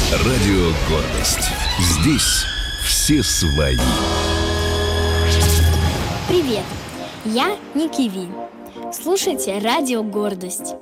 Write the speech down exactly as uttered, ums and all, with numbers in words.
Радио «Гордость». Здесь все свои. Привет, я Никиви. Слушайте Радио «Гордость».